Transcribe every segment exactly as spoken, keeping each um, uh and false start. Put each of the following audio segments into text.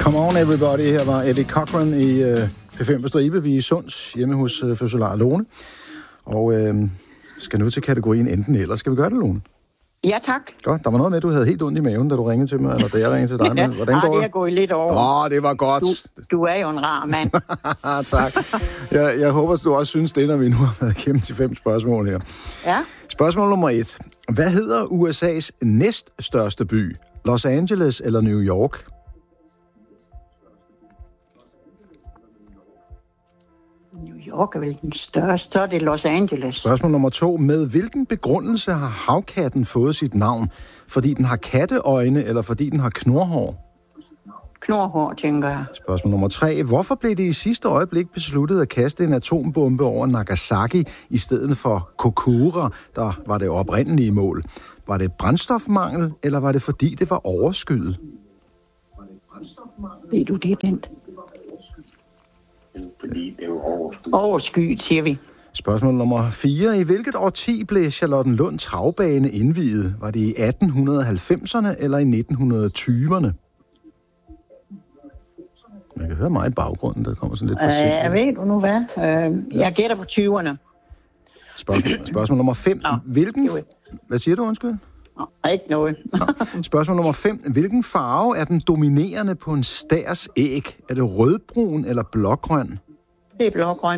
Come on everybody, her var Eddie Cochran i uh, P fem på stribe. Vi er i Sunds, hjemme hos uh, Fødselar Lone. Og uh, skal nu til kategorien enten eller. Skal vi gøre det, Lone? Ja, tak. Godt. Der var noget med, at du havde helt ondt i maven, da du ringede til mig, eller da jeg ringede til dig. Men hvordan går det? det er gået lidt over. Åh, oh, det var godt. Du, du er jo en rar mand. Tak. Jeg, jeg håber, du også synes det, når vi nu har været igennem til fem spørgsmål her. Ja. Spørgsmål nummer et. Hvad hedder U S A's næststørste by? Los Angeles eller New York? New York er vel den største, så er det Los Angeles. Spørgsmål nummer to. Med hvilken begrundelse har havkatten fået sit navn? Fordi den har katteøjne, eller fordi den har knurhår? Knurhår, tænker jeg. Spørgsmål nummer tre. Hvorfor blev det i sidste øjeblik besluttet at kaste en atombombe over Nagasaki i stedet for Kokura, der var det oprindelige mål? Var det brændstofmangel, eller var det fordi det var overskyet? Ved du det, Bent? Fordi det er jo overskyet. Overskyet, siger vi. Spørgsmål nummer fire. I hvilket årti blev Charlottenlund Travbane indviet? Var det i atten halvfemserne eller i nitten tyverne? Man kan høre mig i baggrunden, der kommer sådan lidt forsigtigt. Jeg ved du nu hvad? Uh, jeg gætter på tyverne. Spørgsmål, spørgsmål nummer fem. Nå, Hvilken... Hvad siger du, undskyld? Nå, ikke noget. Spørgsmål nummer fem. Hvilken farve er den dominerende på en stærs æg? Er det rødbrun eller blågrøn? Det er blågrøn.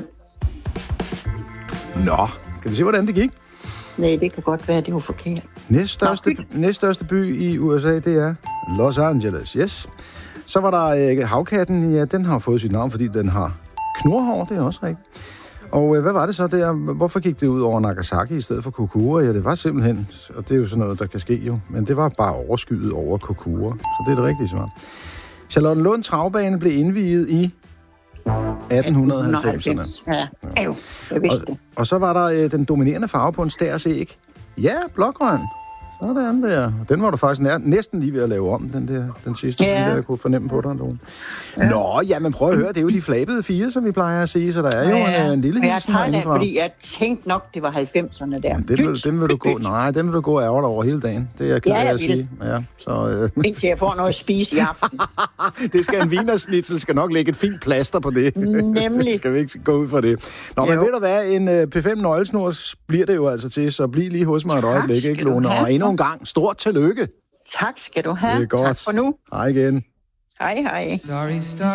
Nå, kan vi se, hvordan det gik? Nej, det kan godt være, det var forkert. Næststørste, næststørste by i U S A, det er Los Angeles. Yes. Så var der øh, havkatten. Ja, den har fået sit navn, fordi den har knurhår. Det er også rigtigt. Og øh, hvad var det så der? Hvorfor gik det ud over Nagasaki i stedet for Kokura? Ja, det var simpelthen, og det er jo sådan noget, der kan ske jo, men det var bare overskyet over Kokura. Så det er det rigtige svar. Charlottenlund Travbane blev indviet i atten halvfemserne. Ja, ja. Jo, jeg vidste og, og så var der øh, den dominerende farve på en stærs æg. Ja, blågrøn. Sådan der. Den var du faktisk nær, næsten lige ved at lave om, den der, den sidste, ja. Som jeg kunne fornemme på dig. Ja. Nå, ja, men prøv at høre, det er jo de flabede fire, som vi plejer at sige, så der er jo ja, ja. en, en lille hilsen herindefra. Jeg fordi jeg tænkte nok, det var halvfemserne der. Ja, den, vil, den vil du gå, nej, den vil du gå ærger over hele dagen. Det er jeg klar ja, jeg at sige. Ja, så, øh. indtil jeg får noget at spise i aften. Det skal en wienersnitzel, skal nok lægge et fint plaster på det. Nemlig. Skal vi ikke gå ud for det. Nå, jo. Men ved du hvad, en uh, P fem nøglesnor bliver det jo altså til, så bliv lige hos mig et øjeblik, ikke, Lone? Og endnu en gang, stort tillykke. Tak skal du have. Det er godt. Tak for nu. Hej igen. Hej, hej. Story, story.